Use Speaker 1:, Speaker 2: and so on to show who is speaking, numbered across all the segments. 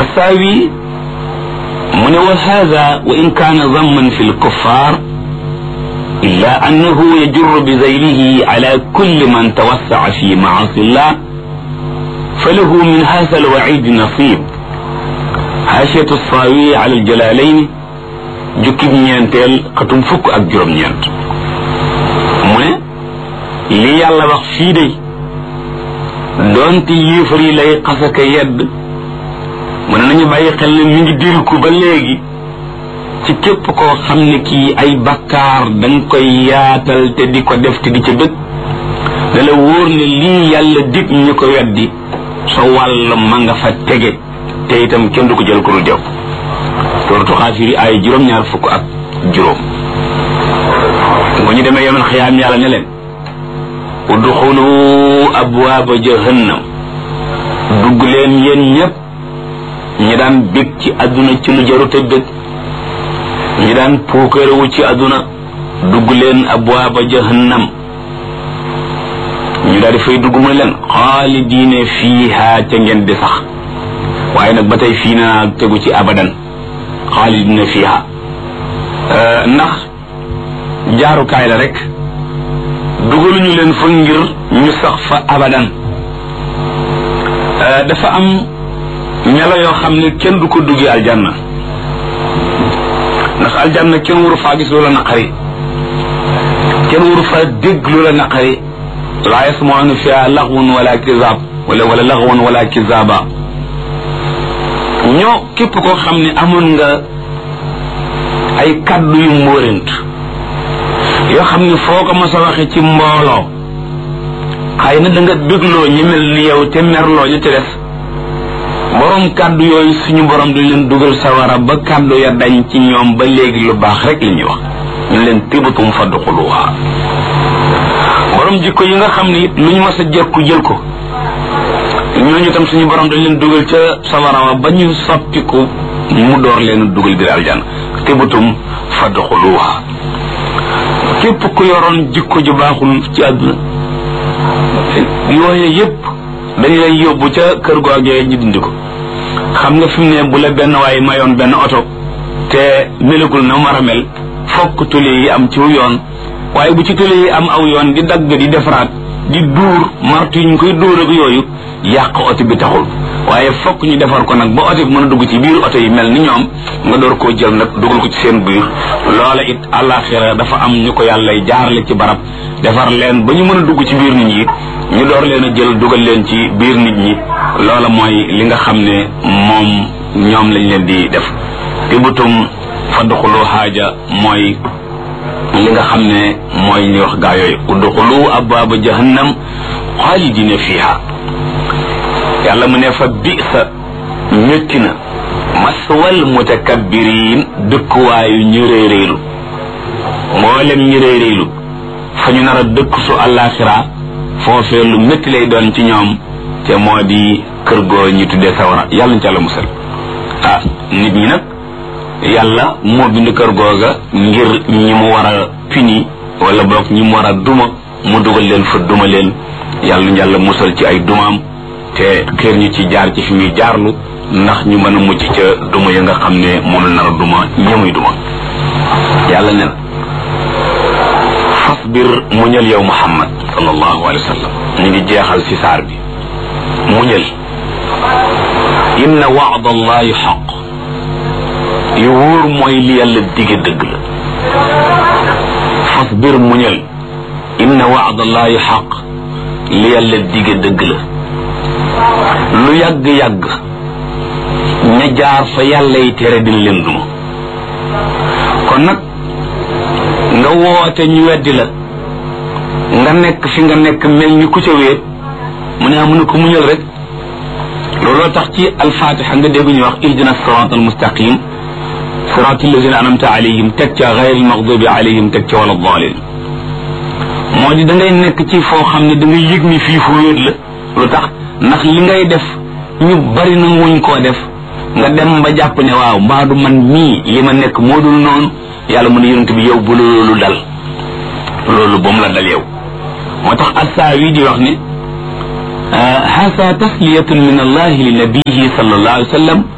Speaker 1: الساوي من وهذا وإن كان ضما في الكفار إلا أنه يجر بذيله على كل من توسع في معاصي الله فله من هذا الوعيد نصيب. حاشية الصاوي على الجلالين جكب نيانتيل قطم فك ak juróom ñent mu ne li yàlla wax fii de doonte yéefar yi lay xasaka yedd mu ne nañu bàyyi xel ne mi ngi dirku ba léegi ci képp koo xam ne kii ay bakkaar danga koy yaatal te di ko def te di ca bëgg da la wóor ne lii yàlla dig ñu ko weddi sa wàll ma nga fa tege te itam kenn du ko jël ko dul jëw. suratu xaafiri ay juróom-ñaar fukk ak juróom. bu ñu demee yemal xiyaam yàlla ne leen udxulu abwaaba jahannam dugg leen yéen ñëpp ñi daan bég ci àdduna ci lu jarute bég ñi daan puukarewu ci àdduna dugg leen abwaaba jahannam ñu daal di fay dugg mu ne leen xaalidiine fiiha ca ngeen di sax waaye nag ba tey fii naa tegu ci abadan xaalidiine fiiha ndax jaarukaay la rek dugaluñu leen fa ngir ñu sax fa abadan. dafa am melo yoo xam ne kenn du ko duggee aljanna ndax aljanna kenn waru faa gis loola naqari kenn waru faa dégg loola naqari laa yasmauna fiha laxwun wala kizab wala laxwun wala kizaba ñoo képp koo xam ne amoon nga ay kaddu yu mbóorent yoo xam ne foo ko mos a waxe ci mbooloo xëy na da nga bégloo ñi mel ni yow te merloo ñu te des borom kaddu yooyu suñu borom dañ leen dugal sawara ba kaddu ya dañ ci ñoom ba léegi lu baax rek li ñuy wax ñu leen tibatum fadxuluha. borom jikko yi nga xam ne it luñ mas a jekku jël ko ñooñu tam suñu borom dañ leen dugal ca sawara ba ñu soppiku mu door leen dugal biir aljanna tibatum fadxuluha. képp ku yoroon jikko ju baaxul ci àdduna yooyu yëpp dañu lay yóbbu ca kër googee ñu dindi ko. xam nga fi mu ne bu la benn waaye mayoon benn oto te melagul na war a mel fokk tuli yi am ci yoon waaye bu ci tuli yi am aw yoon di dagg di defaraat di duur martu yi ñu koy dóor ak yooyu yàq oto bi taxul waaye fokk ñu defar ko nag ba oto bi mën a dugg ci biir oto yi mel ni ñoom nga door koo jël nag dugal ko ci seen biir. loola it àllaaxira dafa am ñu ko yàlla jaarale ci barab defar leen ba ñu mën a dugg ci biir nit ñi ñu door leen a jël dugal leen ci biir nit ñi. loola mooy li nga xam ne moom ñoom lañ leen di def. tibutum fadxulu xaaja mooy li nga xam ne mooy li wax gaa yooyu udxulu abwaaba jahannam xaalidina fiha. yàlla mu ne fa bisa métti na maswal mutakabbiriin dëkkuwaayu ñu réeréelu mboolem ñu réeréelu fa ñu nar a dëkk su àllaaxira foofee lu métti lay doon ci ñoom te moo di kër goo ñu tuddee sawara yàlla ñu ci àlla musal. nit ñi nag yàlla moo bind kër googa ngir ñi mu war a pini wala boog ñi mu war a duma mu dugal leen fa duma leen yàlla ñu yàlla musal ci ay dumaam te xeer ñu ci jaar ci fi muy jaarlu ndax ñu mën a mucc ca duma ya nga xam ne moom la nar a duma ñemuy duma. yàlla ne na fasbir muñal yow Muhammad sallallahu alayhi wa sallam ñu ngi jeexal ci saar bi muñal inna wa'da allahi xaq yu wóor mooy li yàlla dige dëgg la. fasbir muñal inna wa'da allahi xaq li yàlla dige dëgg la. lu yàgg-yàgg ña jaar fa yàlla yi tere dina leen duma. kon nag nga woote ñu weddi la nga nekk fi nga nekk mel ni ku ca wéet mu ne amu na ko muñal rek. looloo tax ci alfatiha nga dégg ñu wax ihdina sirat almustaqim sirat alladina anamta alayhim teg ca gayr almaghdubi alayhim teg ca wala dalin. moo di da ngay nekk ci foo xam ne da ngay yëg ni fii fu wéet la. lu tax ndax li ngay def ñu bari na wuñ koo def nga dem ba jàpp ne waaw mbaadu man mii li ma nekk moo dul noonu. yàlla mu ne yonent bi yow bu loolu dal loolu ba mu la dal yow. moo tax assaawi di wax ne hasa tasliyatun min allahi li nabihi sallallahu alayhi wa sallam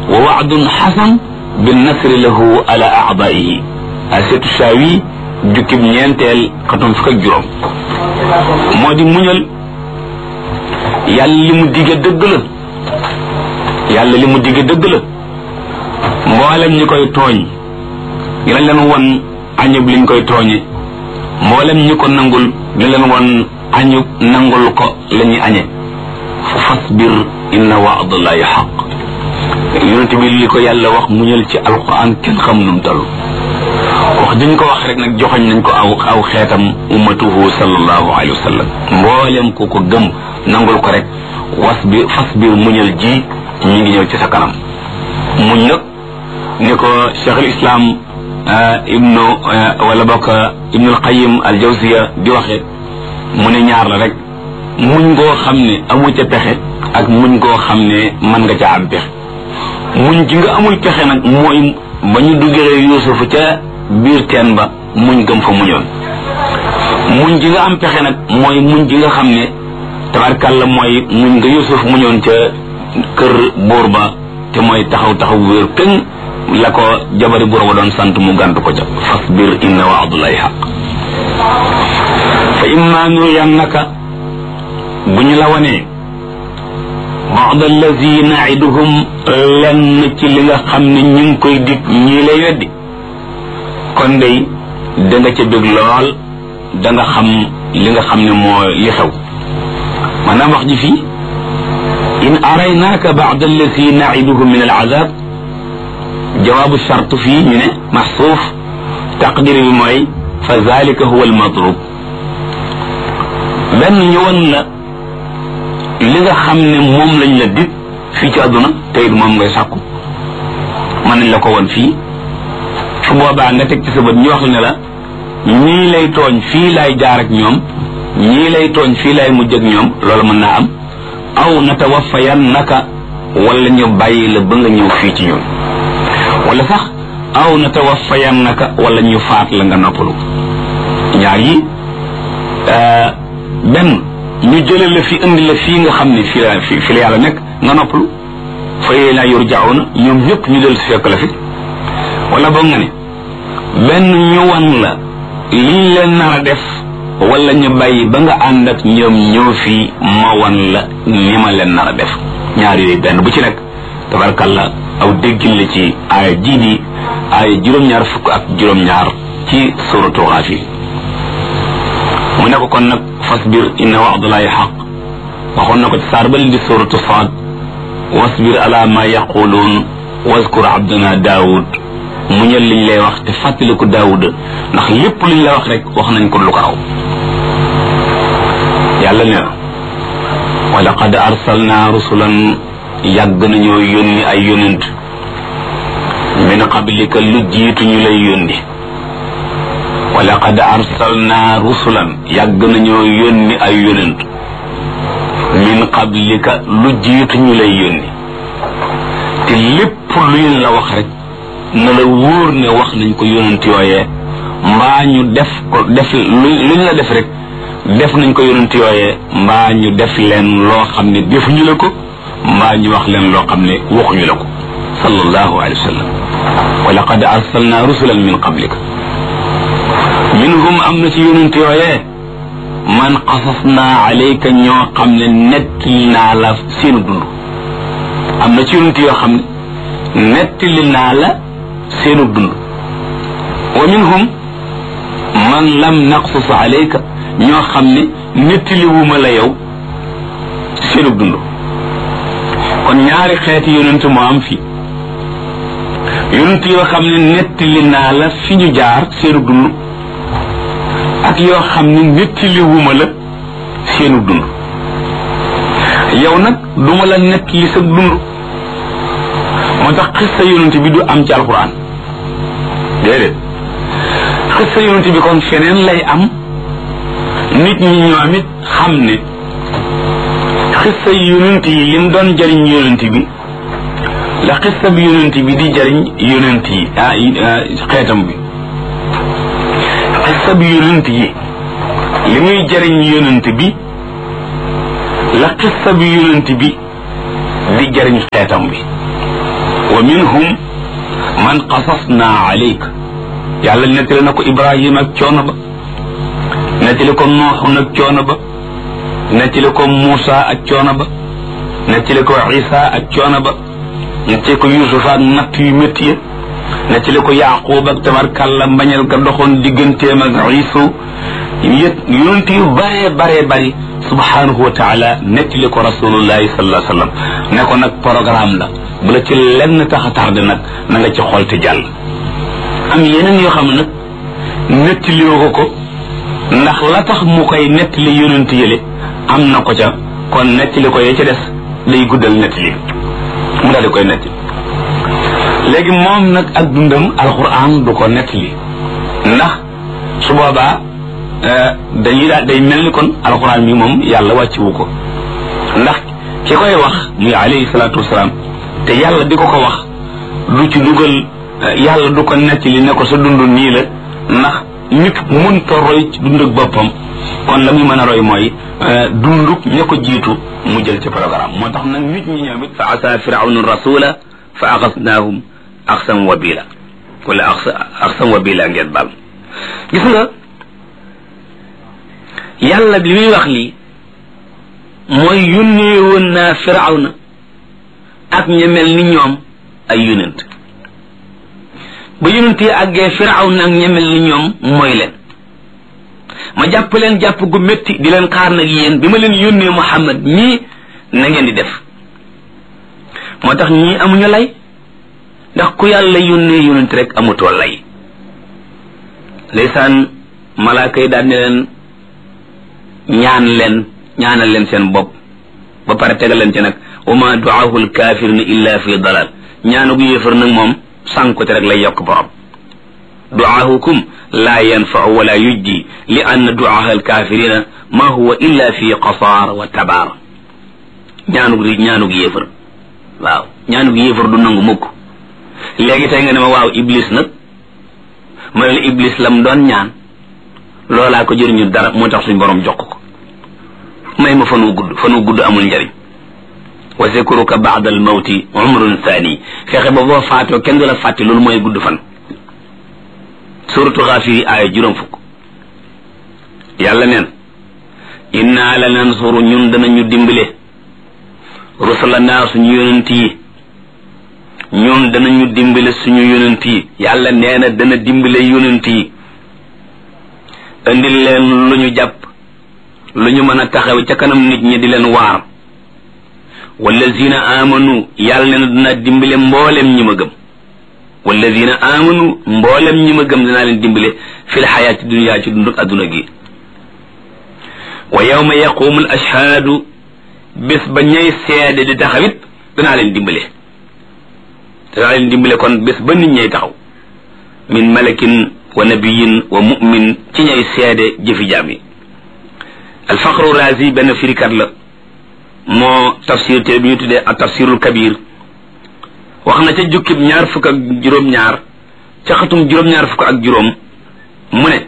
Speaker 1: wa wa'dun hasan bin nasri lahu ala a'da'ihi asetu shawi jukkib ñeenteel xatum fukk ak juróom moo di muñal yàlla li mu digge dëgg la yàlla li mu digge dëgg la mboolem ñi koy tooñ dina leen won añub liñ koy tooñe mboolem ñi ko nangul dina leen won añub nangul ko la ñuy añe fasbir inna wa'dallahi haqq yonent bi li ko yàlla wax muñal ci alquran kenn xam nu mu toll wax diñ ko wax rek nag joxoñ nañ ko aw xeetam ummatuhu sallallahu alayhi wa sallam mboolem ku ko gëm nangul ko rek fasbir muñal ji ñu ngi ñëw ci sa kanam muñ nag ni ko cheikh al islam ibnu wala bokk ibnu al qayyim al jawziya di waxe mu ne ñaar la rek muñ goo xam ne amu ca pexe ak muñ goo xam ne mën nga ca am pexe muñ gi nga amul pexe nag mooy ba ñu duggee yuusufu ca biir teen ba muñ gëm fa muñoon muñ gi nga am pexe nag mooy muñ gi nga xam ne tabarkàlla mooy muñ nga yuusuf muñoon ca kër buur ba te mooy taxaw wéer këñ la ko jabari buur ba doon sant mu gàntu ko ca fasbir inna wa'dallahi haqq fa imma nuriyannaka bu ñu la wanee ba'da allazi na'iduhum lenn ci li nga xam ne ñu ngi koy dig ñii lay weddi kon day da nga ca bëgg lool da nga xam li nga xam ne moo li xew maanaam wax ji fii in araynaaka ba'da allazi na'iduhum min al-'adab jawaabu shart fii ñu ne mahsuuf taqdir bi mooy fa zalika huwa al-matlub benn ñëwoon la li nga xam ne moom lañ la dig fii ci àdduna te it moom ngay sàkku mën nañ la ko woon fii su boobaa nga teg ci sa bët ñu wax la ne la ñii lay tooñ fii lay jaar ak ñoom ñii lay tooñ fii lay mujj ak ñoom loolu mën naa am aw natawaffayannaka wala ñu bàyyi la ba nga ñëw fii ci ñun wala sax aw natawaffayannaka wala ñu faat la nga noppalu ñaar yi benn ñu jële la fi indi la fii nga xam ne fi la yàlla nekk nga noppalu fa ilayna yurja'una ñoom ñëpp ñu del si fekk la fi wala boog nga ne benn ñu wan la liñ leen nar a def wala ñu bàyyi ba nga ànd ak ñoom ñëw fii ma wan la ni ma leen nar a def ñaar yooyu benn bu ci nekk tabarkalla aw déggin la ci aaya jii di aaya juróom-ñaar fukk ak juróom-ñaar ci suratu Gaafir mu ne ko kon nag fasbir inna wa'dallahi haqq waxoon na ko ci saar ba li di suratu Saad wasbir ala ma yaquluun wazkur abdana Daawud muñal liñ lay wax te fàttaliku Daawud ndax lépp liñ la wax rek wax nañ ko lu ko raw yàlla ne na wa laqad arsalna rusulan yàgg nañoo yónni ay yónent min qablika lu jiitu ñu lay yónni wa laqad arsalna rusulan yàgg nañoo yónni ay yónent min qablika lu jiitu ñu lay yónni te lépp luñ la wax rek na la wóor ne wax nañ ko yónent yooyee mbaa ñu def ko def luñ la def rek def nañ ko yónent yooyee mbaa ñu def leen loo xam ne defuñu la ko mbaa ñu wax leen loo xam ne waxuñu la ko sallallahu alayhi wa sallam wa laqad arsalna rusulan min qablika minhum am na ci yónent yooyee man qasasna alayka ñoo xam ne nettali naa la seenu dund am na ci yónent yoo xam ne nettali naa la seenu dund wa minhum man lam naqsus alayka ñoo xam ne nettaliwuma la yow seenu dund kon ñaari xeeti yonent moo am fii yonent yoo xam ne nettali naa la fi ñu jaar seenu dund ak yoo xam ne nettaliwuma la seenu dund yow nag duma la nettali sa dund moo tax xissa yonent bi du am ci alquran déedéet xissa yonent bi kon feneen lay am nit ñi ñoom it xam ne xissa yonent yi lim doon jariñ yonent bi la xissa bi yonent bi di jariñ yonent yi xeetam bi xissa bi yonent yi li muy jariñ yonent bi la xissa bi yonent bi di jariñ xeetam bi wa minhum man qasasna alayk yàlla nettali na ko Ibrahima ak coono ba, nettali ko Nuuxun ak coono ba, nettali ko Muusa ak coono ba, nettali ko Isa ak coono ba, nettali ko Yuusufa ak natt yu métti ya, nettali ko Yaaqub ak tabarkàlla mbañal ga doxoon digganteem ak Iisu yonent yu bare bari subhanahu wa taala nettali ko rasulullahi sallallahu alayhi wa sallam ne ko nag programme la bu la ci lenn tax a tardé nag na nga ci xool te jàll. am yeneen yoo xam ne nag nettaliwoo ko ndax la tax mu koy nettali yonent yële am na ko ca, kon nettali ko yee ca des day guddal nettali mu daal di koy nettali. léegi moom nag ak dundam alquran du ko nettali ndax su boobaa day mel ni kon alquran mi moom yàlla wàcciwu ko, ndax ki koy wax muy alayhi salaatu wasalaam te yàlla di ko wax du ci dugal, yàlla du ko nettali ne ko sa dund nii la, ndax nit mënta roy ci dund ak boppam, kon la muy mën a roy mooy dunduk ña ko jiitu mu jël ci programme. moo tax nag nit ñi ñoom it fa asa firawnu rasula fa axasnaahum axsam wabila wala axsam wabila ngeen baal. gis nga yàlla li muy wax lii mooy yónnee woon naa firawna ak ña mel ni ñoom ay yonent, ba yonent yi àggee firawna ak ña mel ni ñoom mooy leen, ma jàpp leen jàpp gu métti di leen xaar nag yéen bi ma leen yónnee Muhammad ñii na ngeen di def. moo tax ñii amuñu lay, ndax ku yàlla yónnee yonent rek amutoo lay. ndeysaan malaaka yi daal ne leen ñaanal leen seen bopp ba pare tegal leen ci nag wa ma du'aahu alkaafirina illa fi dalal. ñaanug yéefar nag moom sànkute rek lay yokk borom. du'aahukum laa yanfau wala yujdi li anna du'aaha alkaafirina ma huwa illa fi qasaar wa tabaar. ñaanug yéefar, waaw ñaanug yéefar du nangu mukk. léegi tey nga ne ma waaw iblis nag, ma ne la iblis lam doon ñaan loolaa ko jëriñu dara, moo tax suñ borom jox ko may ma fan wu gudd amul njariñ. wa zikruka ba'da al mawti umrun thani, fexe ba boo faatoo kenn du la fàtte, loolu mooy gudd fan. suratu Gaafir aaya 40. yàlla neen inna la nansuru ñun danañu dimbale rusulana suñu yonent yi, ñun danañu dimbale suñu yonent yi. yàlla nee na dana dimbale yonent yi, indil leen lu ñu jàpp, lu ñu mën a taxaw ca kanam nit ñi di leen waar. wallazina amanu yàlla nee na dana dimbale mboolem ñi ma gëm. wallazina amanu mboolem ñi ma gëm danaa leen dimbale fil xayaati dunya ci dunduk adduna gi. wa yawma yaqumu al ashhaadu bés ba ñay seede di taxawit danaa leen dimbale kon bés ba nit ñay taxaw min malakin wa nabiyin wa mu'min ci ñay seede jëfi jaam yi. alfaqru razi benn firikat la moo tafsir te bi ñu tuddee ak tafsirul kabir, wax na ca jukkib 22 ca xatum 25 mu ne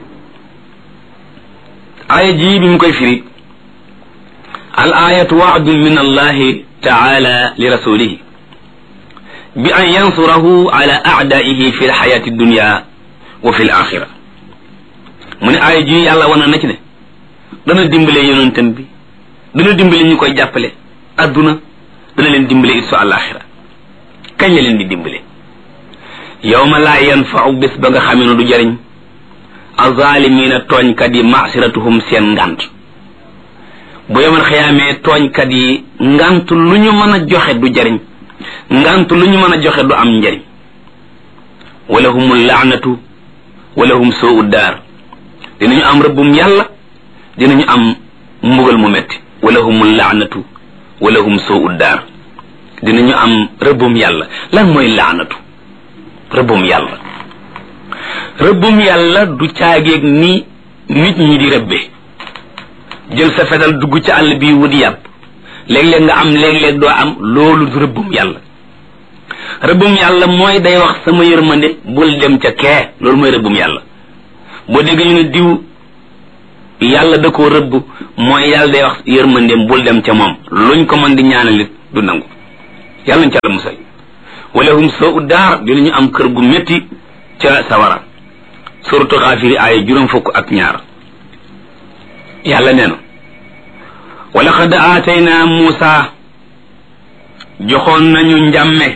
Speaker 1: aaya ji bi mu koy firi al ayatu wa'dun min allahi ta'ala li rasulihi bi an yansurahu ala a'da'ihi fi alxayati ad-dunya wa fi al-axira. mu ne aaya ji yàlla wana na ci ne dana dimbale yonentam bi, dana dimbale ñu koy jàppale adduna, dana leen dimbale it su àlaxira. kañ la leen di dimbale? yawma laa yanfau, bés ba nga xamee ne du jariñ azaalimiina tooñkat yi masiratuhum seen ngant. bu yawmal xiyaamee tooñkat yi ngant lu ñu mën a joxe du jariñ, ngant lu ñu mën a joxe du am njariñ. walahumul laanatu walahum suu daar, dinañu am rëbbum yàlla, dinañu am mbugal mu metti. walahumul laanatu walahum suu daar, dinañu am rëbbum yàlla. lan mooy laanatu? rëbbum yàlla. rëbbum yàlla du caageeg ni nit ñi di rëbbe, jël sa fetal dugg ci àll bi wut yàpp, léeg-léeg nga am léeg-léeg doo am. loolu du rëbbum yàlla. rëbbum yàlla mooy day wax sama yërmande bul dem ca kee, loolu mooy rëbbum yàlla. boo dégg ñu ne diw yàlla da koo rëbb, mooy yàlla day wax yërmandeem bul dem ca moom, luñ ko mën di ñaanalit du nangu. yàlla ñu ca la musal. wala hum soo u daar dinañu am kër gu métti ca sawara suratu Xaafiri aaya 62 yàlla nee na wa laqad aatayna Muusa joxoon nañu njàmme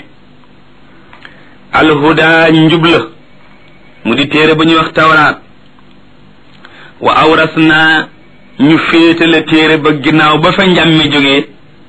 Speaker 1: alhuda njubla mu di téere ba ñuy wax tawraat wa awrasna ñu féetale téere ba ginnaaw ba fa njàmme jógee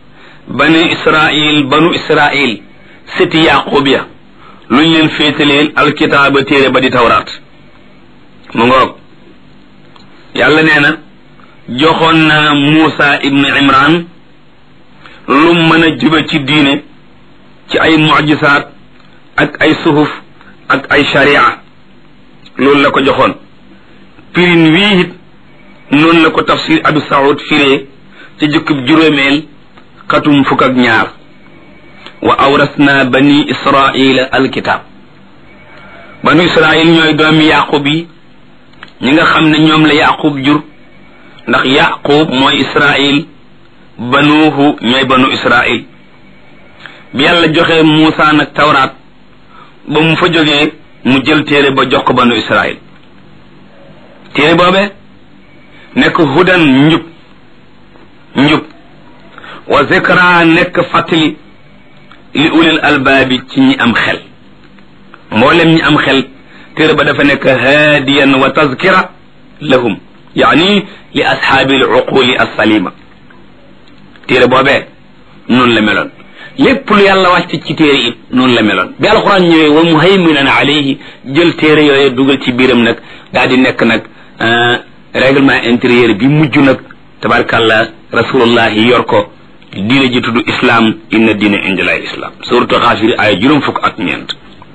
Speaker 1: banu israil sëti yaqub ya luñ leen féetaleel alkitaaba téere ba di tawraat mu ngoog yàlla nee na joxoon na Muusa ibnu Imran lu mën a jube ci diine ci ay mucjisaat ak ay suhuf ak ay sharia loolu la ko joxoon pirin wii it noonu la ko tafsir Abu Saoud firee ci jukkib juróomeel xatum 2 wa awrasna bani israila alkitab banu israil ñooy doomi yaqub yi ñi nga xam ne ñoom la yaqub jur ndax yaqub mooy israil banuuhu ñooy banu israil bi yàlla joxe Muusa nag tawraat ba mu fa jógee mu jël téere ba jox ko banu israil téere boobe nekk hudan njub wa zikra nekk fàttali li ulil albaabi ci ñi am xel mboolem ñi am xel téere ba dafa nekk haadiyan wa tazkira lahum yaani li ashaabil uquli assalima téere boobee noonu la meloon lépp lu yàlla wàcc ci téere it noonu la meloon bi alquran ñëwee wa muhayminan alayhi jël téere yooyu dugal ci biiram nag daal di nekk nag règlement intérieur bi mujj nag tabarkàllah rasulullahi yor ko diine ji tudd islam inna diine indilay islam suratu Xaafiri ay 4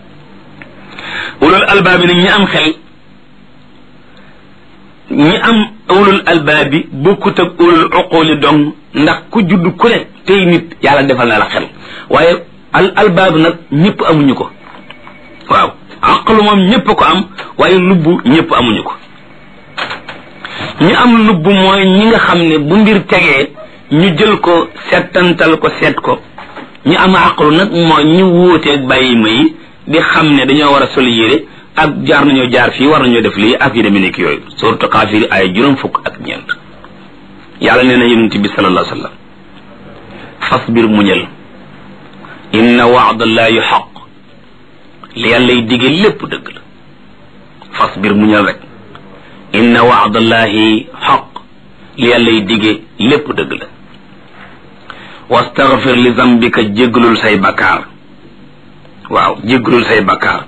Speaker 1: ulul albaabi nag ñi am xel ñi am ulul albaabi bokkut ak ulul uquli dong ndax ku judd ku ne tey nit yàlla defal na la xel waaye al albaab nag ñëpp amuñu ko waaw aqlu moom ñëpp ko am waaye lubbu ñëpp amuñu ko ñi am lubbu mooy ñi nga xam ne bu mbir tegee ñu jël ko settantal ko seet ko ñi am aqlu nag mooy ñu wuuteeg bàyyi ma yi di xam ne dañoo war a sol yére ak jaar nañoo jaar fii war nañoo def lii ak yi demee nekk yooyu suratu Xaafiri ay 4 yàlla nee na yonent bi sallallahu alayhi wa sallam fasbir muñal inna wa'dallahi xaq li yàlla y dige lépp dëgg la fasbir muñal rek inna wa'dallahi xaq li yàlla y dige lépp dëgg la wastaghfir li zambika jéggalul say bakkaar waaw jéggalul say bakkaar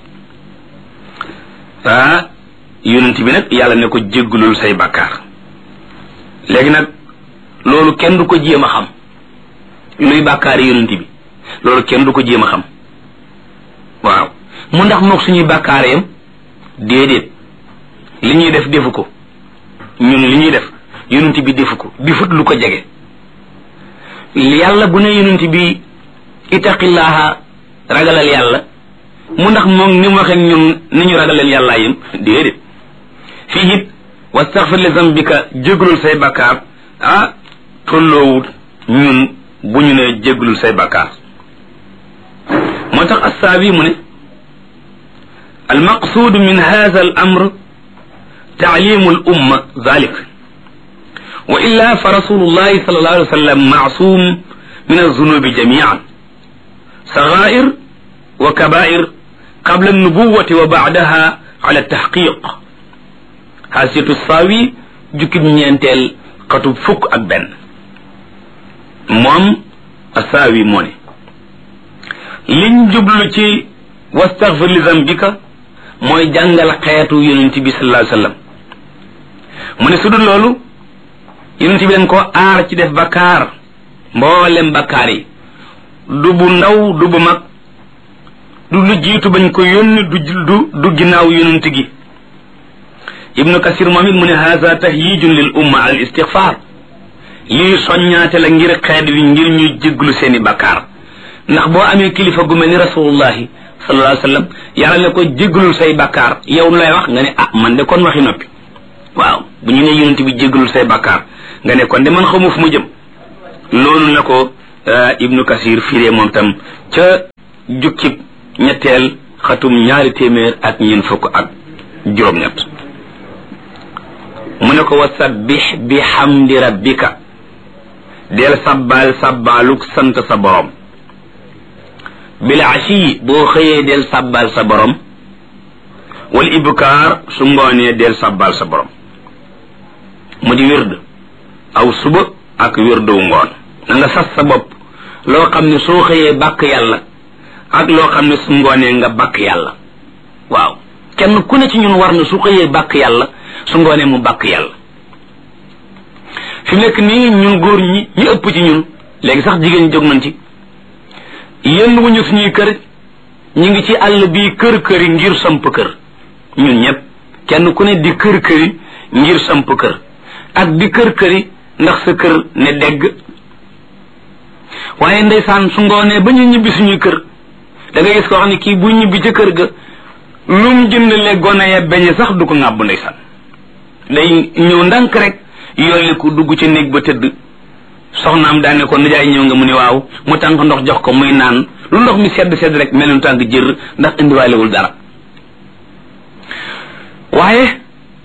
Speaker 1: yonent bi nag yàlla ne ko jéggalul say bakkaar léegi nag loolu kenn du ko jéem a xam luy bàkkaar yonent bi loolu kenn du ko jéem a xam waaw mu ndax mook suñuy bàkkaar yam déedéet li ñuy def defu ko ñun li ñuy def yonent bi defu ko difut lu ko jege yàlla bu ne yonent bi ittaqillaha ragalal yàlla mu ndax moom ni mu waxee ñun ni ñu ragalal yàllaa yam déedéet fii it wastaghfir li zambika jégalul say bàkkaar tolloowut ñun bu ñu ne jégalul say bàkkaar moo tax assaabi mu ne almaqsuudu min hadha al amr taalimu al umma dhalik wa illa fa rasulullahi sallallahu alayhi wa sallam maasum min alzunubi jamian saghair wa kabair qabla alnubuwati wa ba'daha ala tahqiq xaasiyatu saawi jukkib ñeenteel xatub 1 moom asaawi moo ne liñ jublu ci wastaghfir li zambika mooy jàngal xeetu yonent bi sallallahu alayhi wasallam mu ne su dul loolu yonent bi leen ko aar ci def bakkaar mboolem bakkaar yi du bu ndaw du bu mag du lu jiitu bañ ko yónni du ginnaaw yonent gi ibnu kasir moom it mu ne haza tahyijun lil umma al istighfar lii soññaate la ngir xeet wi ngir ñuy jégglu seeni bakkaar ndax boo amee kilifa gu mel ni rasulullahi sallallahu alayhi wasallam yàlla ne ko jégglul say bakkaar yow lay wax nga ne man de kon waxi noppi waaw bu ñu ne yonent bi jégglul say bakkaar nga ne kon de man xamu fu mu jëm loolu la ko ibnu kasir firee moom tam ca jukkib ñetteel xatum 200 ak ñeent fukk ak juróom-ñett mu ne ko wasabbih bi hamdi rabbika del sabbal sabbaluk sant sa borom bil ashi boo xëyee del sabbal sa borom wal ibkaar su ngoonee del sabbal sa borom mu di wird aw suba ak wirdu ngoon na nga sas sa bopp loo xam ne soo xëyee bàkk yàlla ak loo xam ne su ngoonee nga bàkk yàlla waaw kenn ku ne ci ñun war na su xëyee bàkk yàlla su ngoonee mu bàkk yàlla fi nekk nii ñun góor ñi ñu ëpp ci ñun léegi sax jigéen jóg nañ ci yenn wuñu suñuy kër ñu ngi ci àll bii kër-këri ngir samp kër ñun ñëpp kenn ku ne di kër-këri ngir samp kër ak di kër-këri ndax sa kër ne dégg waaye ndeysaan su ngoonee ba ñu ñibbi suñuy kër da nga gis koo xam ne kii bu ñibbi ca kër ga lu mu jëndale gone ya beñe sax du ko ŋàbb ndeysaan day ñëw ndànk rek yolli ko dugg ci néeg ba tëdd soxnaam daane ko nijaay ñëw nga mu ni waaw mu tànk ndox jox ko muy naan lu ndox mi sedd sedd rek mel ni tànk jër ndax indiwaalewul dara waaye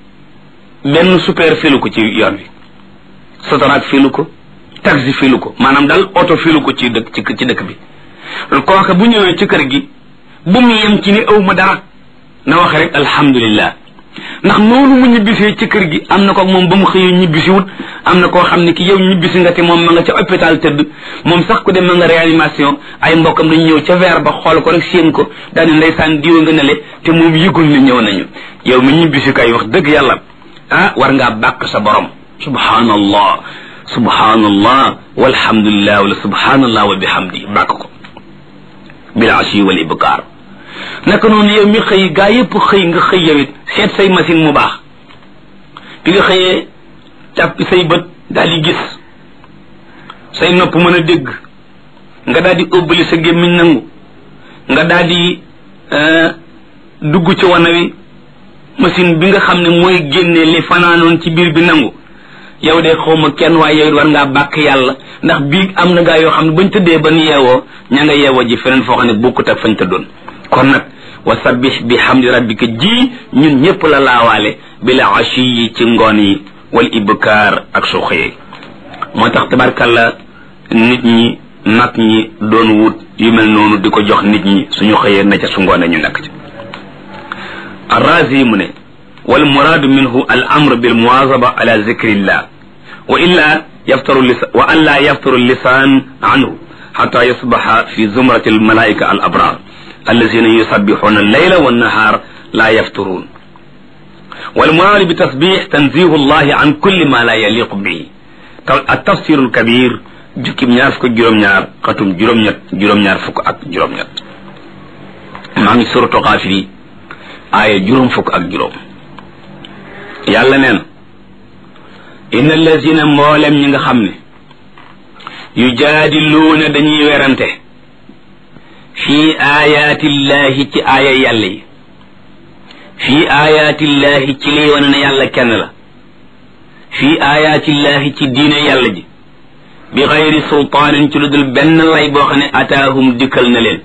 Speaker 1: benn super filu ko ci yoon wi sotoraak filu ko taxi filu ko maanaam daal oto filu ko ci dëkk bi kooka bu ñëwee ci kër gi bu mu yem ci ni aw ma dara na wax rek alhamdulillah ndax noonu mu ñibbisee ci kër gi am na ko moom ba mu xëyee ñibbisi wut am na koo xam ne ki yow ñibbisi nga te moom ma nga ca hôpital tëdd moom sax ku dem ma nga réanimation ay mbokkam dañu ñëw ca weer ba xool ko rek séen ko daane ndeysaan diwa nga nele te moom yëgul ni ñëw nañu yow mi ñibbisi kay wax dëgg yàlla ah war ngaa bàkk sa borom subhanallah subhanallah walhamdulillah wala subhanallah wa bihamdi bàkk ko bil ashi wal ibkar naka noonu yow mi xëy gaa yëpp xëy nga xëy yow it seet say machine mu baax bi nga xëyee càppi say bët daal di gis say nopp mën a dégg nga daal di ëbbali sa gémmiñ nangu nga daal di dugg ci wana wi machine bi nga xam ne mooy génne li fanaanoon ci biir bi nangu yow de xawma kenn waaye yow it war ngaa bàkk yàlla ndax bii am na gaa yoo xam ne bañ tëddee ban yeewoo ña nga yeewoo ji feneen foo xam ne bokkut ak fañ tëddoon kon nag wa sabbih bi hamdi rabbika ji ñun ñëpp la laawaale bil ashi yi ci ngoon yi wal ibkaar ak soo xëyee moo tax tabarkalla nit ñi mag ñi doon wut yu mel noonu di ko jox nit ñi suñu xëyee na ca su ngoonee ñu nekk ci arrazi mu ne wal muraadu minhu al amr bil muwazaba ala zikrillah wa illa yaftaru wa an la yaftaru lisan anhu hatta yasbaha fi zumrati al malaika al abrar الذين يسبحون الليل والنهار لا يفترون والمراد بتسبيح تنزيه الله عن كل ما لا يليق به التفسير الكبير جكيم ñaar fuk juroom ñaar xatum juroom ñaar fuk ak juroom ñett ma ngi suratu ghafiri aya juroom fuk ak juroom yàlla neen innal lazina mboolem ñi nga xam ne yujaadiluuna dañuy werante fi ayatillahi ci aaya yàlla yi fi ayatillahi ci liy wane ne yàlla kenn la fi ayatillahi ci diine yàlla ji bi xayri sultaanin ci lu dul benn lay boo xam ne ataahum dikkal na leen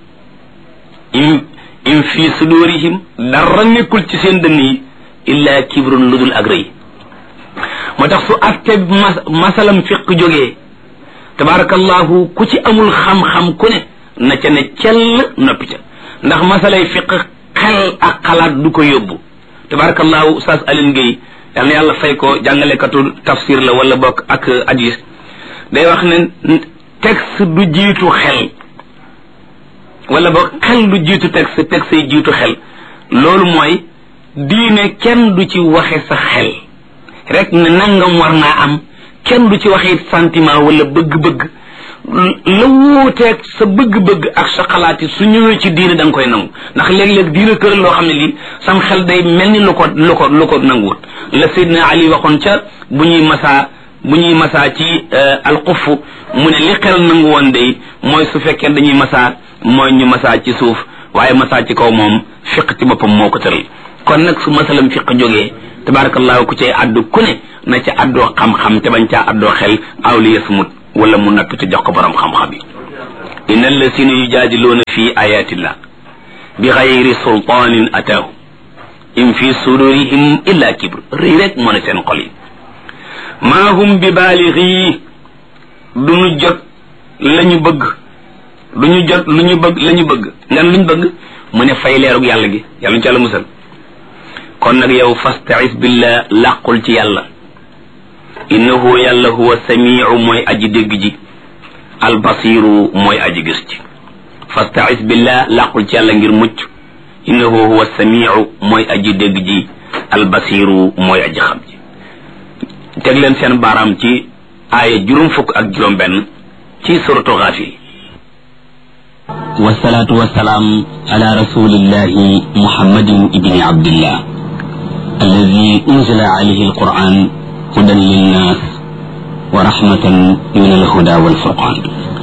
Speaker 1: in fi sudurihim dara nekkul ci seen dënn yi illa kibrun lu dul ak rëy moo tax su atte masalam fiq jógee tabarakallahu ku ci amul xam-xam ku ne na ca ne cell noppi ca ndax masalay fiq xel ak xalaat du ko yóbbu tabarakallahu Oustaz Alioune Gueye yal na yàlla fay ko jàngalekatu tafsir la wala bokk ak hadis day wax ne texte du jiitu xel wala bokk xel du jiitu texte texte yi jiitu xel loolu mooy diine kenn du ci waxe sa xel rek ne nangam war naa am kenn du ci waxe sentiment wala bëgg-bëgg la wuuteeg sa bëgg-bëgg ak sa xalaat yi su ñëwee ci diine da nga koy nangu ndax léeg-léeg diine tëral loo xam ne lii sam xel day mel ni lu ko nanguwut la Seydina Ali waxoon ca bu ñuy masaa ci alxuff mu ne li xel nangu woon day mooy su fekkee dañuy masaa mooy ñu masaa ci suuf waaye masaa ci kaw moom fiq ci boppam moo ko tëral kon nag su masalam fiq jógee tabarakallahu ku cay addu ku ne na ca addoo xam-xam te bañ caa addoo xel awliya sumut wala mu natt te jox ko borom xam-xam yi innal lasina yujaadiluuna fi ayatillah bi xayri sultaanin ataahu in fi sudurihim illa kibr rëy rek moo ne seen xol yi maa hum bi baalixi duñu jot lañu bëgg duñu jot lu ñu bëgg lañu bëgg ngan luñ bëgg mu ne fay leerug yàlla gi yàlla ñu ci yàlla musal kon nag yow fasta'is billah làqul ci yàlla innahu yàlla huwa samiu mooy aji dégg ji albasiru mooy aji gis ji fasta'is billah làqul ci yàlla ngir mucc innahu huwa samiu mooy aji dégg ji albasiru mooy aji xam ji teg leen seen baaraam ci aaya juróom fukk ak juróom benn ci suratu Gaafir
Speaker 2: wasalaatu wasalaam ala rasulillahi muhammadin ibni abdillah alladi unzila alayhi alquran hudan linnas wa rahmatan min alhuda walfurqan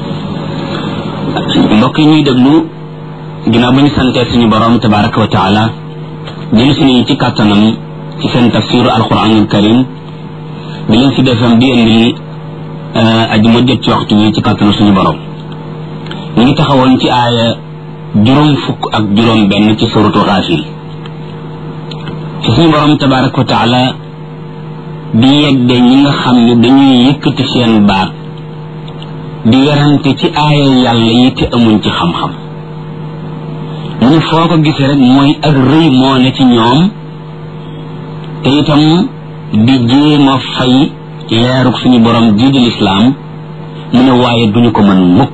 Speaker 2: mbokk yi ñuy déglu ginnaaw ba ñu santee suñu borom tabaraka wa taala jël suñu ci kàttanam ci seen tafsiru alquranul karim bi leen si defam di indi aji ma jot ci waxtu wi ci kàttanu suñu borom ñu ngi taxawoon ci aaya juróom fukk ak juróom benn ci suratu Gaafir ci suñu borom tabaraka wa taala di yegde ñi nga xam ne dañuy yëkkati seen baat di werante ci aaya yàlla yi te amuñ ci xam-xam mu ne foo ko gisee rek mooy ak rëy moo ne ci ñoom te itam di jéem a fay leerug suñu borom jii di lislaam mu ne waaye duñu ko mën mukk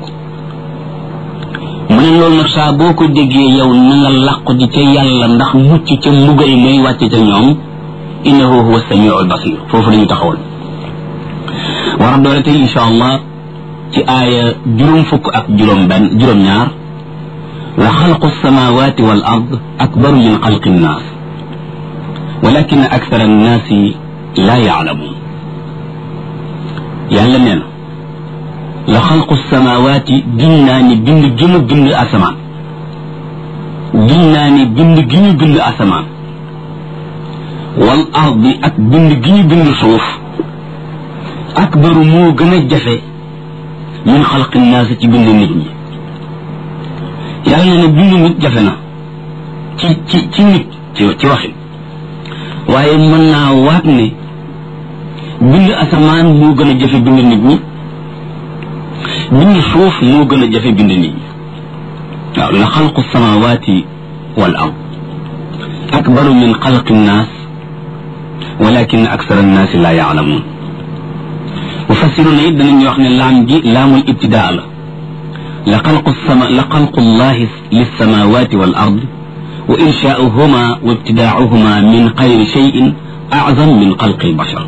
Speaker 2: mu ne loolu nag saa boo ko déggee yow na nga làqu ji ca yàlla ndax mucc ca mbugal muy wàcc ca ñoom innahu huwa samiul basir foofu dañu taxawal war a doole tey insha allah ci aaya juróom fukk ak juróom ñaar la xalqu samawati wal ard akbaru min xalqi nnaas walakin akthara annaasi laa yaalamuun yàlla nee na la xalqu samawaati gin naa ni bind gi mu bind asamaan gin naa ni bind gi ñu bind asamaan wal ardi ak bind gi ñu bind suuf akbaru moo gën a jafe min xalqi naas ci bind nit ñi yàlla nee na bind nit jafe na ci nit ci waxin waaye mën naa waat ne bind asamaan moo gën a jafe bind nit ñi bind suuf moo gën a jafe bind nit ñi waaw la xalqu samawaati wal ard akbaru min xalqi nnaas walakin aksara nnaasi laa yaalamuun mufassiruna it danañu wax ne laam gi laamul ibtidaa la xalqu llahi lissamawaati wal ard wa inshaauhuma wa ibtidaauhuma min xayri cheyin azam min xalqi lbashar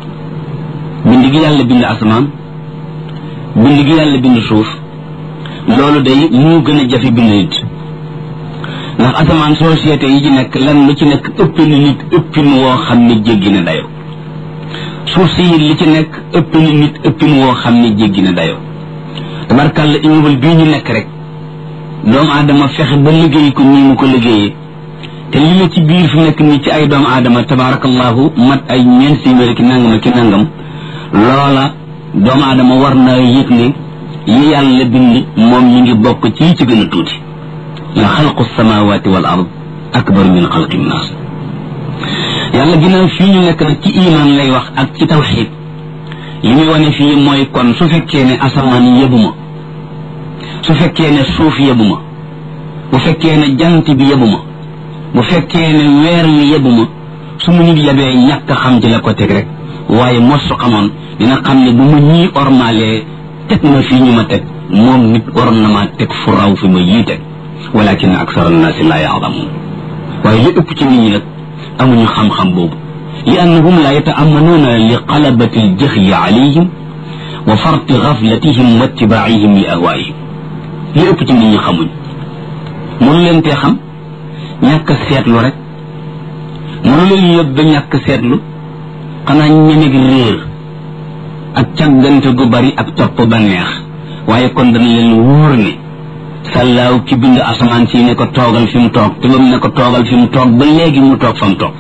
Speaker 2: bind gi yàlla bind asamaan bind gi yàlla bind suuf loolu day moo gën a jafe bind nit ndax asamaan société yi ci nekk lan lu ci nekk ëppin nit ëppin woo xam ne jéggi na dayo suuf si li ci nekk ëppin nit ëppin woo xam ne jéggi na dayo tabarkàlla immeuble bii ñu nekk rek doomu aadama fexe ba liggéey ko nii mu ko liggéeyee te li la ci biir fi nekk nii ci ay doomu aadama tabarakallahu mat ay ñeent téeméer ki nangam loola doomu aadama war naa yëg ne yi yàlla bind moom ñi ngi bokk ci gën a tuuti la xalqu samawati wal ard akbar min xalqi nnaas yàlla ginnaaw fii ñu nekk nag ci iman lay wax ak ci tawxid li muy wane fii mooy kon su fekkee ne asamaan yebuma su fekkee ne suuf yebuma bu fekkee ne jant bi yebuma bu fekkee ne weer wi yebuma su mu nit yebee ñàkk xam ci la ko teg rek waaye mos su xamoon dina xam ne bu mu ñii ormalee teg ma fii ñu ma teg moom nit waroon na maa teg fu raw fi ma yii teg walakin aksara annaasi laa yaalamuun waaye li ëpp ci nit ñi nag amuñu xam-xam boobu li annahum laa yataamanuuna li qalabati aljaxli alayhim wa farti gaflatihim wa ittibaacihim li ahwaayihim li ëpp ci nit ñi xamuñ mënu leen tee xam ñàkk seetlu rek mënu leen yóbbe ñàkk seetlu xanaa ñemeg réer ak càggante gu bari ak topp ba neex waaye kon dana leen wóor ne sàllaaw ki bind asamaan si ne ko toogal fi mu toog te ba mu ne ko toogal fi mu toog ba léegi mu toog fa mu toog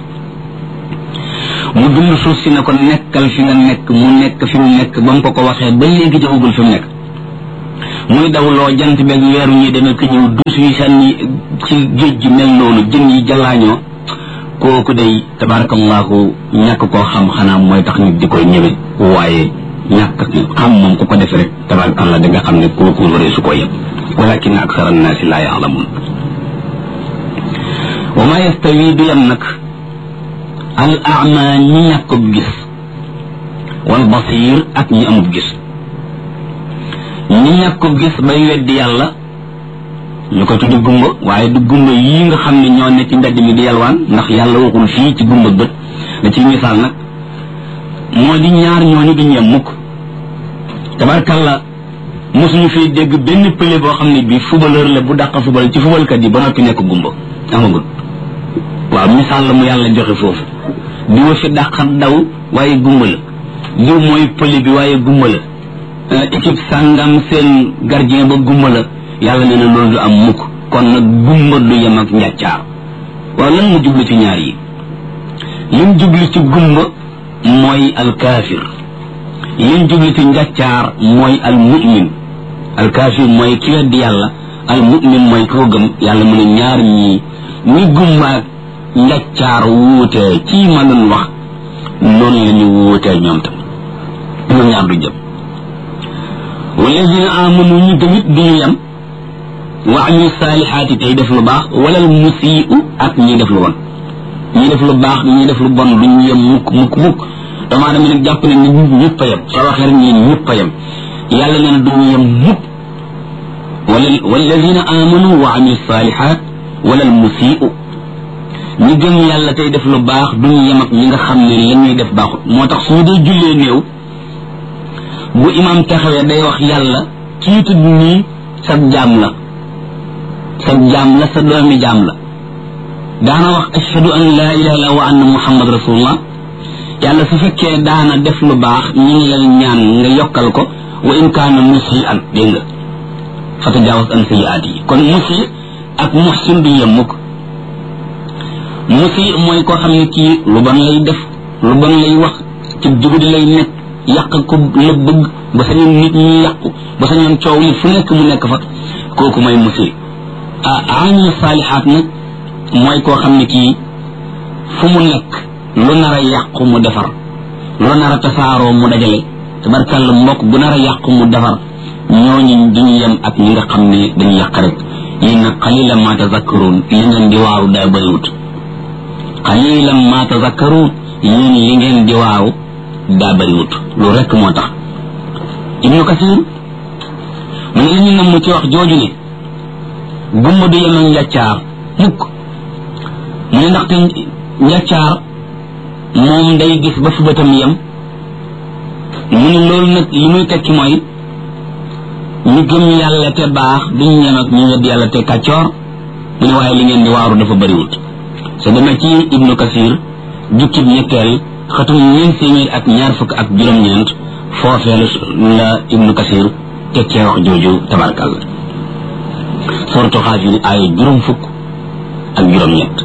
Speaker 2: mu bind suuf si ne ko nekkal fi nga nekk mu nekk fi mu nekk ba mu ko waxee ba léegi jógagul fi mu nekk muy dawloo jant beeg weeru ñi demee ko ñëw dus yi sànni ci géej gi mel noonu jën yi jallaañoo kooku day tabarakallahu ñàkk koo xam xanaa mooy tax nit di koy ñëwe waaye ñàkk xam moom ku ko def rek tabarakallah da nga xam ne kooku waree su ko yëpp walakin aksara annaasi laa yaalamun wa ma yastawi du yam nag al ama ñi ñàkkub gis wal basir ak ñi amub gis ñi ñàkkub gis bay weddi yàlla ñu ko tuddi gumba waaye du gumba yii nga xam ne ñoo ne ci mbedd mi di yalwaan ndax yàlla waxul fii ci gumba bët da ciy misaal nag moo di ñaar ñooñu duñu yem mukk tabarkalla mosuñu fii dégg benn pële boo xam ne bii footballeur la bu dàq football ci footballkat yi ba noppi nekk gumba amagul waaw misaal la mu yàlla joxe foofu diwa fi dàqat daw waaye gumba la diw mooy pële bi waaye gumba la équipe sàngam seen gardien ba gumba la yàlla nee na loolu du am mukk kon nag gumba du yem ak njàccaar waaw lan mu jublu ci ñaar yi lim jublu ci gumba mooy alkaafir lim jublu ci njàccaar mooy almu'min alkaafir mooy ki weddi yàlla almu'min mooy ki ko gëm yàlla mu ne ñaar ñii ñi gumba ak njàccaar wuutee ci ma doon wax noonu la ñu wuutee ñoom tam ñoom ñaar du jëm walladina amanu ñu tamit duñu yem wa amilu saalihaati tey def lu baax walal musii'u ak ñi def lu bon ñi def lu baax ñi def lu bon duñu yem mukk mukk mukk dama dama nag jàpp ne nit ñëpp a yem soo waxee rek ñi ñëpp a yem yàlla nee na duñu yem mukk walladina amanu wa amilu saalihaat walal musii'u ñi gëm yàlla tey def lu baax duñu yem ak ñi nga xam ne li ñuy def baaxut moo tax suñu dee jullee néew bu imam taxawee day wax yàlla kii tudd nii sa jaam la sa doomi jaam la daana wax ashhadu an laa ilaha illa wa anna muhammad rasulullah yàlla su fekkee daana def lu baax ñu ngi lay ñaan nga yokkal ko wa in kaana musian dégg nga fa tajaawaz an sayyi'aat yi kon musi ak muhsin du yem mukk musi mooy koo xam ne kii lu bon lay def lu bon lay wax ci jugudi lay nekk yàq ko la bëgg ba sañoon nit ñi yàqu ba sañoon coow li fu nekk mu nekk fa kooku mooy musi amilu saalihaat nag mooy koo xam ne kii fu mu nekk lu nar a yàqu mu defar lu nar a tasaaroo mu dajale tabarkàlla mbokk bu nar a yàqu mu defar ñooñu duñu yem ak ñi nga xam ne dañu yàq rek yéen nag qalilan ma tazakkaruun li ngeen di waaru daa bëriwut qalilan ma tazakkaruun yéen li ngeen di waaru daa bëriwut loolu rek moo tax Ibnu Kasiir mu ne li ñu namm ci wax jooju ne gumba du yem ak njàccaar mukk mu ne ndaxte njàccaar moom day gis ba fu bëtam yem mu ne loolu nag li muy tekki mooy ñu gëm yàlla te baax duñu yem ak ñu wedd yàlla te kàccoor mu ne waaye li ngeen di waaru dafa bëriwut sa demee ci Ibnu Kasiir jukkib ñetteel xatum 422 ak juróom-ñeent foofee la Ibnu Kasiir teg cee wax jooju tabarkàlla suratu Xaafir ay juróom fukk ak juróom-ñett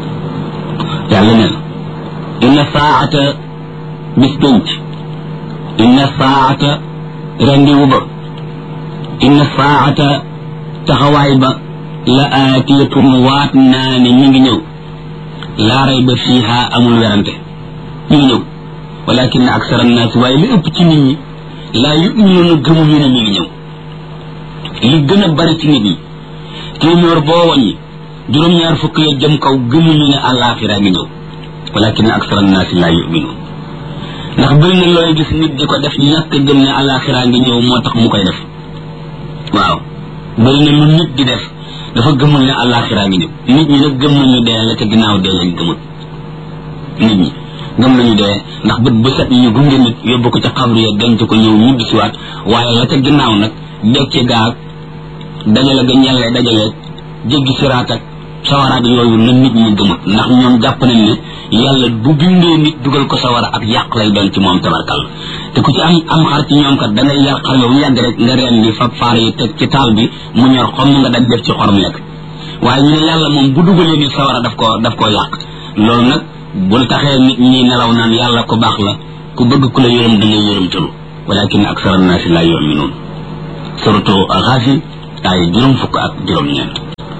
Speaker 2: yàlla ne inna saata bis pénc inna saata rendiwu ba inna saata taxawaay ba la aatiyatun waat naa ne ñu ngi ñëw laa rayba fiiha amul werante ñu ngi ñëw walakin aksara annaasi waaye li ëpp ci nit ñi laa yuminuuna gëmuñu ne ñu ngi ñëw li gën a bari ci nit ñi téeméer boo wàññi juróom-ñaar fukk ya jëm kaw gëmuñu ne àllaaxira ngi ñëw walakin aksara annaasi laa yuminuun ndax bëri na looy gis nit di ko def ñàkk gëm ne àllaaxira ngi ñëw moo tax mu koy def waaw bëri na lu nit di def dafa gëmul ne àllaaxira ngi ñëw nit ñi nag gëm nañu dee la ca ginnaaw dee lañ gëmul nit ñi gëm nañu dee ndax bët bu set ñu gunge nit yóbbu ko ca xabru ya denc ko ñëw ñibbi siwaat waaye la ca ginnaaw nag dekki gaag dajale ga ñelle dajale jéggi siraat ak sawaraat yooyu la nit ñi gëmut ndax ñoom jàpp nañ ne yàlla bu bindee nit dugal ko sawara ak yàq lay doon ci moom tabarkal te ku ci am xar ci ñoom kat da ngay yar xar yow yàgg rek nga reen li fab faar yi teg ci taal bi mu ñor xomm nga daj def ci xorom lekk waaye ñu ne yàlla moom bu dugalee nit sawara daf koo yàq loolu nag bul taxee nit ñi nelaw naan yàlla ku baax la ku bëgg ku la yërëm da ngay yërëm tëlu walakin aksara annaasi laa yuminuun suratu Ghafir ay juróom fukk ak juróom ñeent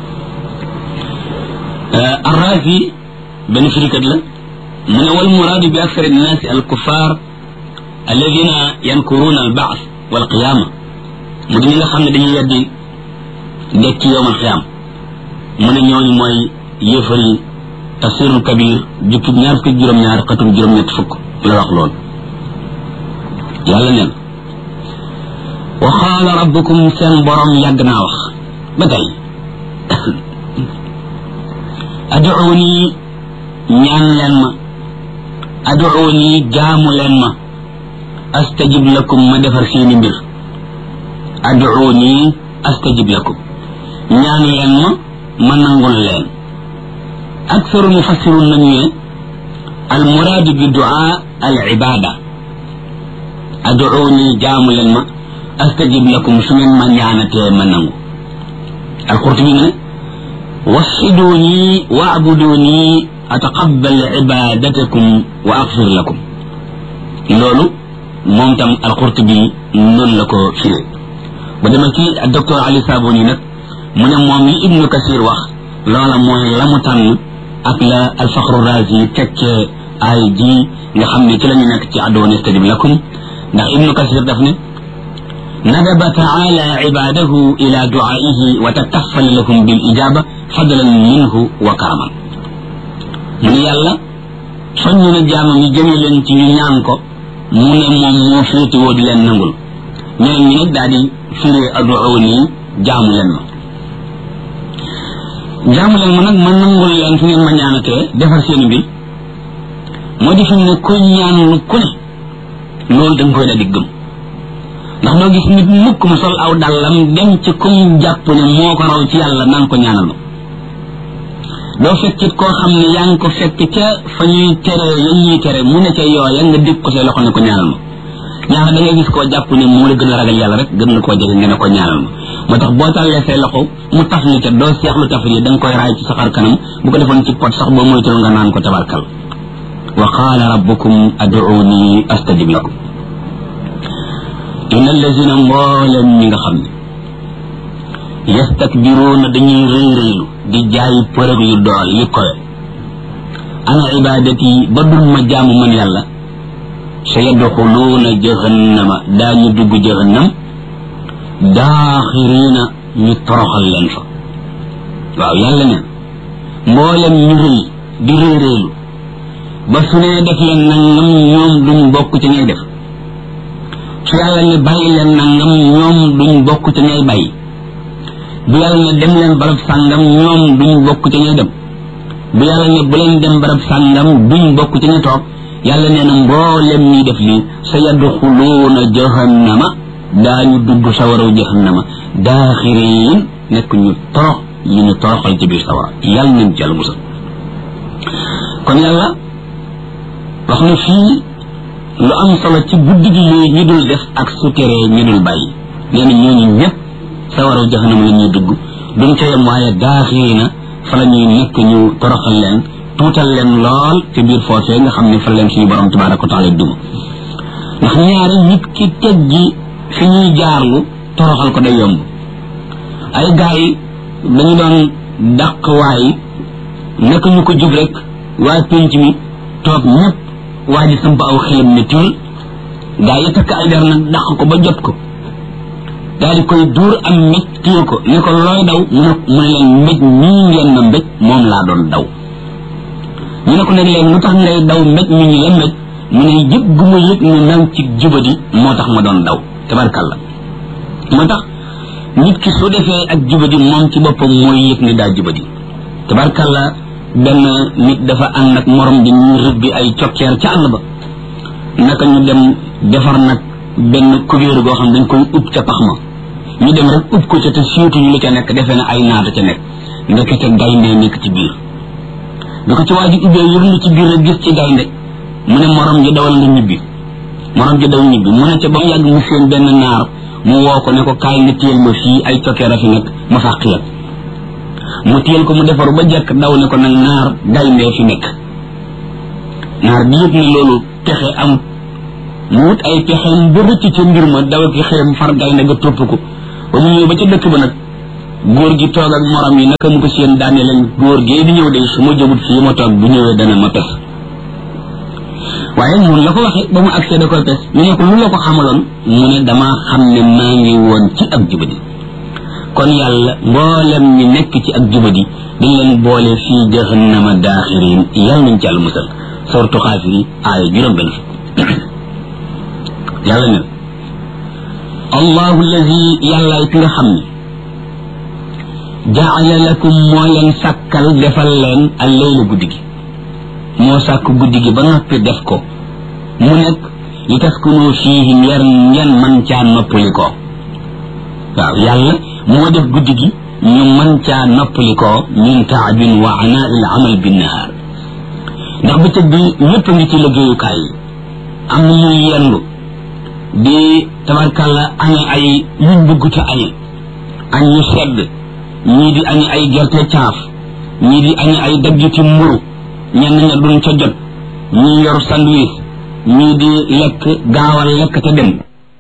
Speaker 2: Ar-Razi benn firikat la mu ne wal muraadu bi aksari nnaasi al kuffar alladina yankuruna al baas wal qiyaama mu di ñi nga xam ne dañuy weddi dekk ci yowmal qiyaam mu ne ñooñu mooy yéefar yi tafsirul kabir jukkib ñaar fukk juróom-ñaar xatum juróom-ñett fukk la wax lool yàlla neen wa qaala rabbukum seen borom yàgg naa wax ba tey ad'uuni ñaan leen ma ad'uuni jaamu leen ma astajib lakum ma defar seeni mbir ad'uuni astajib lakum ñaan leen ma nangul leen aksaru mufassirun nañu ne al muraadu bi du'a al ibada ad'uuni jaamu leen ma astajib lakum su ngeen ma ñaanatee ma nangu al-Qurtubi ne wahiduni wa'buduni ataqabbal ibadatakum wa aghfir lakum loolu moom tam al-Qurtubi noonu la ko firee ba dama ci docteur Ali Sabuni nag mu ne moom yi Ibnu Kasir wax loola mooy la mu tànn ak la al-Fakhru Razi tekkee ay ji nga xam ne ci la ñu nekk ci ad'uuni astajib lakum ndax Ibnu Kasir daf ne ندب تعالى عباده إلى دعائه وتكفل لهم بالإجابة فضلا منه وكرما من يلا سننا جامع جميل انت ينانكو من موفيت ودلن نقول من دادي في أدعوني جامع لنا جامع لنا من نقول لن في من يانته دفر سين بي مودي في كل يان كل لول دنجو دا ديغم ndax doo gis nit mukk mu sol aw dallam dem ci kum jàpp ne moo ko raw ci yàlla naan ko ñaanal ma doo fekkit koo xam ne yaa ngi ko fekk ca fa ñuy tere yañ ñuy tere mu ne ca yooya nga dégg ko say loxo ne ko ñaanal ma ñaar da ngay gis koo jàpp ne moo la gën a ragal yàlla rek gën la koo jege nga ne ko ñaanal ma moo tax boo tàllee say loxo mu taf ni ca doo seexlu taf yi da nga koy raay ci sa xar kanam bu ko defoon ci pot sax boo moytul nga naan ko tabarkal wa qaala rabbukum ad'uuni astajib lakum inna allazina mbooleem ñi nga xam ne yastakbiruuna dañuy rëy rëylu di jaay përëg yu dool yi kowe ana ibadati ba dul ma jaamu man yàlla sa yadxuluuna jahannama daañu dugg jahannam daaxiriina ñu toroxal leen fa waaw yàlla ne mbooleem ñu rëy di rëy rëylu ba su nee def leen nangam ñoom duñ bokk ci ñay def su yàlla ne bàyyi leen nangam ñoom duñ bokk ci ñay bàyyi bu yàlla ne dem leen barab sàngam ñoom duñ bokk ci ñay dem bu yàlla ne bu leen dem barab sàngam duñ bokk ci ñay toog yàlla nee na mboolem ñi def lii sa yadxuluuna jahannama daañu dugg sawaraw jahannama daaxiriin nekk ñu torox ñu toroxal ci biir sawara yàlla nañ ci yàlla musal kon yàlla wax na fii lu am solo ci guddi gi yi ñu dul def ak su teree ñu dul bàyyi nee na ñooñu ñëpp sawaraw jahannam la ñuy dugg duñ ca yem waaye daaxirina fa la ñuy nekk ñu toroxal leen tuutal leen lool ci biir foofee nga xam ne fa leen suñu borom tabaraka wa taala dugg ndax ñaari nit ki teggi fi ñuy jaarlu toroxal ko day yomb ay gaay dañu doon dàq waay naka ñu ko jub rek waa pénc mi toog ñëpp waa ji samp aw xelam ne tiil gaa yi takk ay der nag dàq ko ba jot ko daal di koy duur am mbéj téye ko ne ko looy daw mu ne leen mbéj mii ngeen ma mbéj moom laa doon daw ñu ne ko nag leen lu tax ngay daw mbéj mi ñu la mbéj mu ne yëg gu ma yëg ne nang ci jubadi moo tax ma doon daw tabarkalla moo tax nit ki su defee ak jubadi moom ci boppam mooy yëg ne daa jubadi tabarkalla benn nit dafa ànd ak morom di ñu rëbbi ay cokkeer ca àll ba naka ñu dem defar nag benn kubéer goo xam dañ koy ub ca pax ma ñu dem rek ub ko ca te siitu ñu lu ca nekk defee na ay naata ca nekk ndekete gaynde nekk ci biir bi ko ci waa ji ubbee yërlu ci biir rek gis ci gaynde mu ne morom ji dawal nga ñibbi morom ji daw ñibbi mu ne ca ba mu yàgg mu seen benn naar mu woo ko ne ko kaay nga téyel ma fii ay cokkeer a fi nekk ma fàq yëpp mu téyel ko mu defaru ba jekk daw ne ko nag naar gayndee fi nekk naar bi yëg ne loolu pexe am mu wut ay pexeem ba rëcc ca mbir ma daw ki xeem far gaynde nga topp ko ba ñu ñëw ba ca dëkk ba nag góor gi toog ak morom yi naka mu ko seen daane leen góor gee di ñëw de su ma jógut fii ma toog bu ñëwee dana ma pes waaye mun la ko waxee ba mu agsee da koy pes ñu ne ko lu la ko xamaloon mu ne damaa xam ne maa ngi woon ci ak jubadi kon yàlla mboolem ñi nekk ci ak jubadi dañ leen boole fii jahannama daaxirin yàlla nañ ci yàlla musal sortu xaafiri aaya juróom benn yàlla ne allahu allazi yàllaay ki nga xam ne jaala lakum moo leen sàkkal defal leen al layla guddi gi moo sàkk guddi gi ba noppi def ko mu nekk li taskunu fiihi ngeen man caa noppali ko waaw yàlla moo def guddi gi ñu man caa noppali ko min taabin wa anaa il amal binnahaar ndax bëccëg bi lépp ngi ci liggéeyukaay yi am na ñuy yendu di tabarkàlla añe ay yuñ bëgg ca añe añ ñu sedd ñii di añe ay gerte caaf ñii di añe ay daggiti mburu ñenn ña duñ ca jot ñii yor sandwich ñii di lekk gaawal lekk te dem